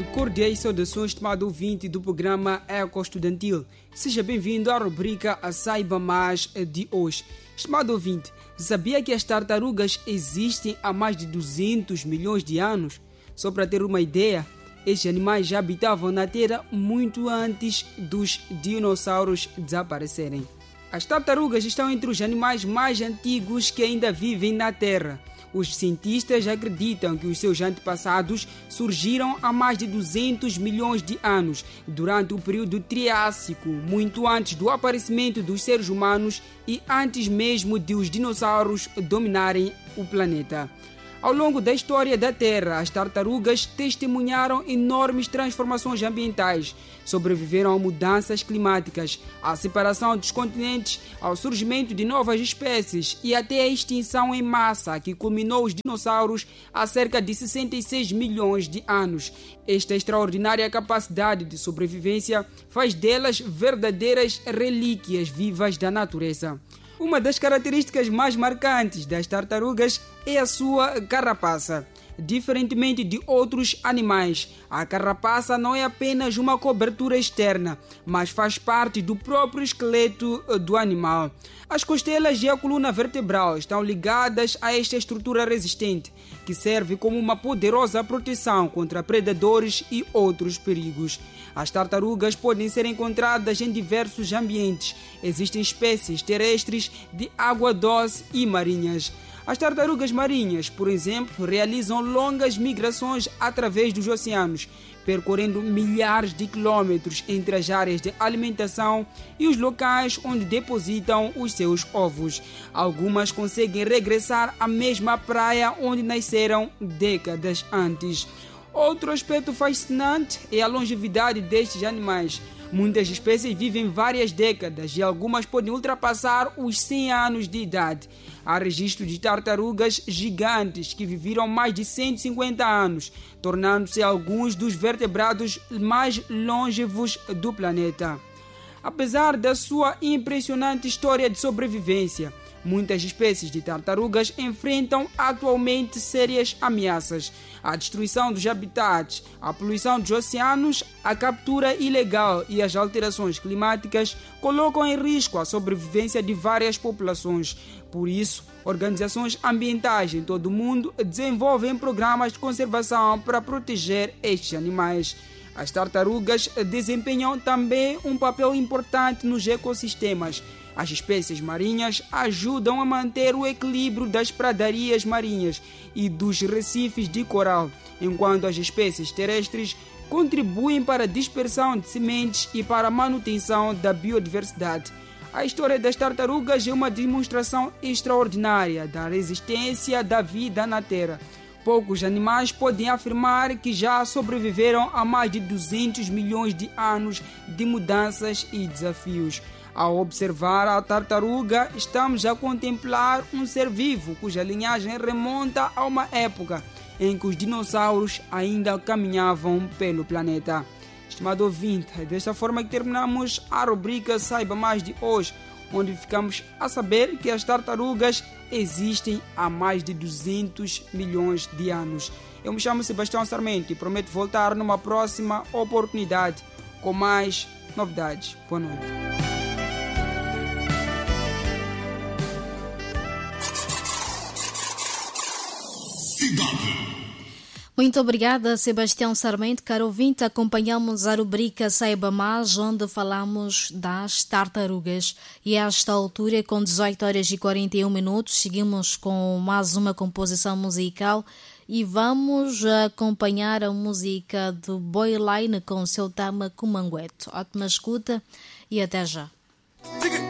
Cordiais saudações, estimado ouvinte do programa Eco Estudantil. Seja bem-vindo à rubrica A Saiba Mais de hoje. Estimado ouvinte, sabia que as tartarugas existem há mais de 200 milhões de anos? Só para ter uma ideia, estes animais já habitavam na Terra muito antes dos dinossauros desaparecerem. As tartarugas estão entre os animais mais antigos que ainda vivem na Terra. Os cientistas acreditam que os seus antepassados surgiram há mais de 200 milhões de anos, durante o período Triássico, muito antes do aparecimento dos seres humanos e antes mesmo de os dinossauros dominarem o planeta. Ao longo da história da Terra, as tartarugas testemunharam enormes transformações ambientais, sobreviveram a mudanças climáticas, à separação dos continentes, ao surgimento de novas espécies e até a extinção em massa que culminou os dinossauros há cerca de 66 milhões de anos. Esta extraordinária capacidade de sobrevivência faz delas verdadeiras relíquias vivas da natureza. Uma das características mais marcantes das tartarugas é a sua carapaça. Diferentemente de outros animais, a carapaça não é apenas uma cobertura externa, mas faz parte do próprio esqueleto do animal. As costelas e a coluna vertebral estão ligadas a esta estrutura resistente, que serve como uma poderosa proteção contra predadores e outros perigos. As tartarugas podem ser encontradas em diversos ambientes. Existem espécies terrestres, de água doce e marinhas. As tartarugas marinhas, por exemplo, realizam longas migrações através dos oceanos, percorrendo milhares de quilômetros entre as áreas de alimentação e os locais onde depositam os seus ovos. Algumas conseguem regressar à mesma praia onde nasceram décadas antes. Outro aspecto fascinante é a longevidade destes animais. Muitas espécies vivem várias décadas e algumas podem ultrapassar os 100 anos de idade. Há registro de tartarugas gigantes que viveram mais de 150 anos, tornando-se alguns dos vertebrados mais longevos do planeta. Apesar da sua impressionante história de sobrevivência, muitas espécies de tartarugas enfrentam atualmente sérias ameaças. A destruição dos habitats, a poluição dos oceanos, a captura ilegal e as alterações climáticas colocam em risco a sobrevivência de várias populações. Por isso, organizações ambientais em todo o mundo desenvolvem programas de conservação para proteger estes animais. As tartarugas desempenham também um papel importante nos ecossistemas. As espécies marinhas ajudam a manter o equilíbrio das pradarias marinhas e dos recifes de coral, enquanto as espécies terrestres contribuem para a dispersão de sementes e para a manutenção da biodiversidade. A história das tartarugas é uma demonstração extraordinária da resistência da vida na Terra. Poucos animais podem afirmar que já sobreviveram a mais de 200 milhões de anos de mudanças e desafios. Ao observar a tartaruga, estamos a contemplar um ser vivo cuja linhagem remonta a uma época em que os dinossauros ainda caminhavam pelo planeta. Estimado ouvinte, é desta forma que terminamos a rubrica Saiba Mais de hoje, onde ficamos a saber que as tartarugas existem há mais de 200 milhões de anos. Eu me chamo Sebastião Sarmento e prometo voltar numa próxima oportunidade com mais novidades. Boa noite. Muito obrigada, Sebastião Sarmento. Caro ouvinte, acompanhamos a rubrica Saiba Mais, onde falamos das tartarugas. E a esta altura, com 18 horas e 41 minutos, seguimos com mais uma composição musical e vamos acompanhar a música do Boyline com o seu tema Cumangueto. Ótima escuta e até já.